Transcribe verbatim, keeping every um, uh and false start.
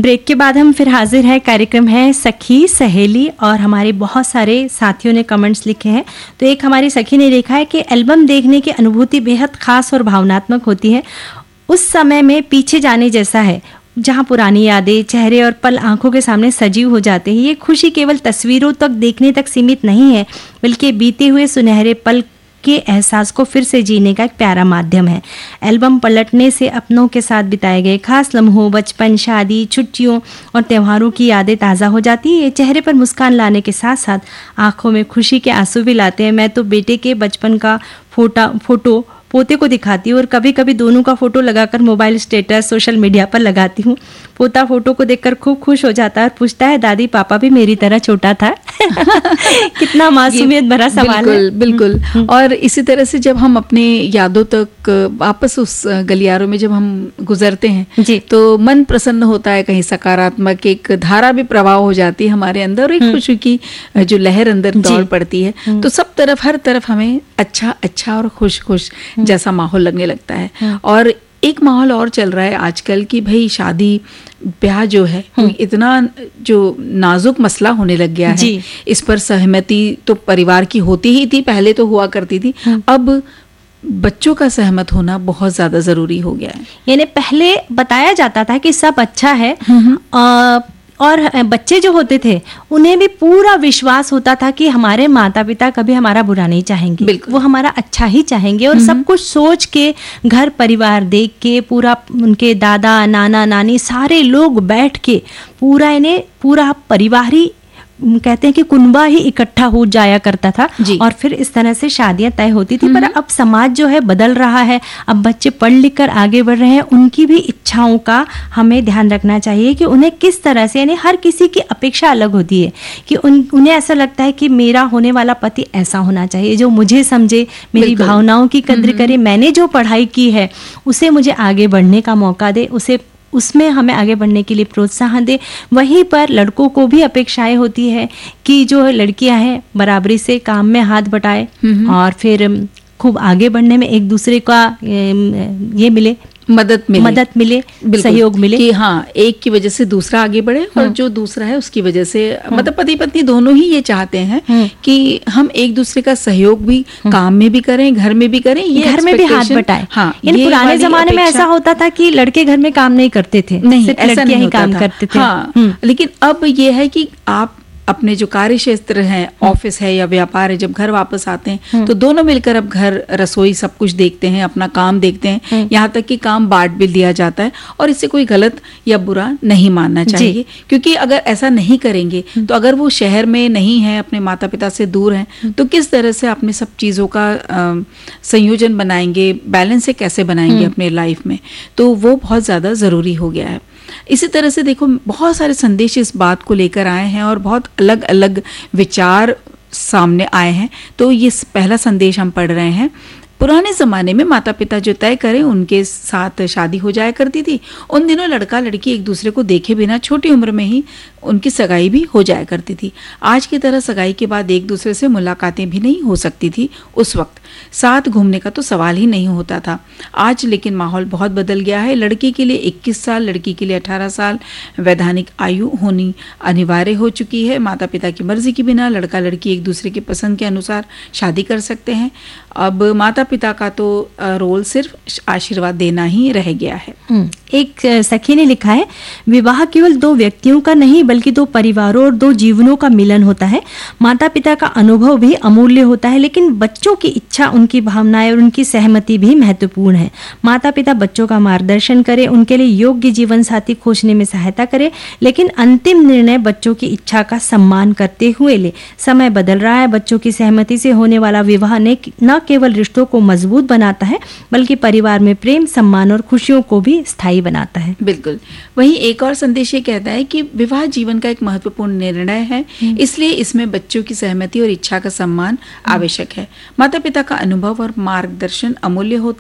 Break के बाद हम फिर हाजिर है। कार्यक्रम है सखी सहेली और हमारे बहुत सारे साथियों ने कमेंट्स लिखे हैं। तो एक हमारी सखी ने लिखा है कि एल्बम देखने की अनुभूति बेहद खास और भावनात्मक होती है। उस समय में पीछे जाने जैसा है जहां पुरानी यादें, चेहरे और पल आंखों के सामने सजीव हो जाते हैं। ये खुशी केवल तस्वीरों तक देखने तक सीमित नहीं है, बल्कि बीते हुए सुनहरे पल के एहसास को फिर से जीने का एक प्यारा माध्यम है। एल्बम पलटने से अपनों के साथ बिताए गए खास लम्हों, बचपन, शादी, छुट्टियों और त्योहारों की यादें ताज़ा हो जाती है। ये चेहरे पर मुस्कान लाने के साथ साथ आंखों में खुशी के आंसू भी लाते हैं। मैं तो बेटे के बचपन का फोटा फोटो पोते को दिखाती हूँ और कभी कभी दोनों का फोटो लगाकर मोबाइल स्टेटस, सोशल मीडिया पर लगाती हूँ। पोता फोटो को देखकर खूब खुश हो जाता है और पूछता है, दादी पापा भी मेरी तरह छोटा था। कितना मासूमियत भरा सवाल बिल्कुल, है। बिल्कुल। और इसी तरह से जब हम अपने यादों तक वापस उस गलियारों में जब हम गुजरते हैं जी, तो मन प्रसन्न होता है, कहीं सकारात्मक एक धारा भी प्रवाह हो जाती है हमारे अंदर और एक खुशी की जो लहर अंदर दौड़ पड़ती है। तो सब तरफ हर तरफ हमें अच्छा अच्छा और खुश खुश जैसा माहौल लगने लगता है। और एक माहौल और चल रहा है आजकल कि भाई शादी ब्याह जो है इतना जो नाजुक मसला होने लग गया है, इस पर सहमति तो परिवार की होती ही थी, पहले तो हुआ करती थी, अब बच्चों का सहमत होना बहुत ज्यादा जरूरी हो गया है। यानी पहले बताया जाता था कि सब अच्छा है आ, और बच्चे जो होते थे उन्हें भी पूरा विश्वास होता था कि हमारे माता पिता कभी हमारा बुरा नहीं चाहेंगे, वो हमारा अच्छा ही चाहेंगे। और सब कुछ सोच के, घर परिवार देख के, पूरा उनके दादा नाना नानी सारे लोग बैठ के पूरा इन्हें पूरा परिवार ही कहते हैं कि कुनबा ही इकट्ठा हो जाया करता था और फिर इस तरह से शादियां तय होती थी। पर अब समाज जो है बदल रहा है, अब बच्चे पढ़ लिख कर आगे बढ़ रहे हैं, उनकी भी इच्छाओं का हमें ध्यान रखना चाहिए कि उन्हें किस तरह से, यानी हर किसी की अपेक्षा अलग होती है कि उन उन्हें ऐसा लगता है कि मेरा होने वाला पति ऐसा होना चाहिए जो मुझे समझे, मेरी भावनाओं की कद्र करे, मैंने जो पढ़ाई की है उसे मुझे आगे बढ़ने का मौका दे, उसे उसमें हमें आगे बढ़ने के लिए प्रोत्साहन दे। वहीं पर लड़कों को भी अपेक्षाएं होती है कि जो लड़कियां हैं बराबरी से काम में हाथ बटाए और फिर खूब आगे बढ़ने में एक दूसरे का ये मिले, मदद मिले मदद मिले सहयोग मिले कि हाँ एक की वजह से दूसरा आगे बढ़े और जो दूसरा है उसकी वजह से, मतलब पति पत्नी दोनों ही ये चाहते हैं कि हम एक दूसरे का सहयोग भी काम में भी करें, घर में भी करें, ये घर में भी हाथ बटाएं। हाँ, यानी पुराने जमाने में ऐसा होता था कि लड़के घर में काम नहीं करते थे, नहीं सिर्फ ऐसा लड़कियां नहीं ही काम करते थे। हाँ, लेकिन अब ये है कि आप अपने जो कार्य क्षेत्र है, ऑफिस है या व्यापार है, जब घर वापस आते हैं तो दोनों मिलकर अब घर, रसोई सब कुछ देखते हैं, अपना काम देखते हैं, यहाँ तक कि काम बांट भी दिया जाता है। और इससे कोई गलत या बुरा नहीं मानना चाहिए, क्योंकि अगर ऐसा नहीं करेंगे तो अगर वो शहर में नहीं है, अपने माता पिता से दूर हैं, तो किस तरह से अपने सब चीज़ों का आ, संयोजन बनाएंगे, बैलेंस से कैसे बनाएंगे अपने लाइफ में, तो वो बहुत ज़्यादा ज़रूरी हो गया है। इसी तरह से देखो बहुत सारे संदेश इस बात को लेकर आए हैं और बहुत अलग अलग विचार सामने आए हैं। तो ये पहला संदेश हम पढ़ रहे हैं। पुराने ज़माने में माता पिता जो तय करें उनके साथ शादी हो जाया करती थी। उन दिनों लड़का लड़की एक दूसरे को देखे बिना छोटी उम्र में ही उनकी सगाई भी हो जाया करती थी। आज की तरह सगाई के बाद एक दूसरे से मुलाकातें भी नहीं हो सकती थी। उस वक्त साथ घूमने का तो सवाल ही नहीं होता था। आज लेकिन माहौल बहुत बदल गया है। लड़के के लिए इक्कीस साल, लड़की के लिए अठारह साल वैधानिक आयु होनी अनिवार्य हो चुकी है। माता पिता की मर्जी के बिना लड़का लड़की एक दूसरे की पसंद के अनुसार शादी कर सकते हैं। अब माता पिता का तो रोल सिर्फ आशीर्वाद देना ही रह गया है। एक सखी ने लिखा है, विवाह केवल दो व्यक्तियों का नहीं बल्कि दो परिवारों और दो जीवनों का मिलन होता है। माता पिता का अनुभव भी अमूल्य होता है, लेकिन बच्चों की इच्छा, उनकी भावनाएं और उनकी सहमति भी महत्वपूर्ण है। माता पिता बच्चों का मार्गदर्शन करें, उनके लिए योग्य जीवन साथी खोजने में सहायता करें, लेकिन अंतिम निर्णय बच्चों की इच्छा का सम्मान करते हुए ले। समय बदल रहा है। बच्चों की सहमति से होने वाला विवाह ने न केवल रिश्तों को मजबूत बनाता है बल्कि परिवार में प्रेम, सम्मान और खुशियों को भी स्थायी बनाता है। बिल्कुल। वहीं एक और संदेश ये कहता है कि विवाह जीवन का एक महत्वपूर्ण निर्णय है, इसलिए इसमें बच्चों की सहमति और इच्छा का सम्मान आवश्यक है। माता पिता का अनुभव और मार्गदर्शन अमूल्य होता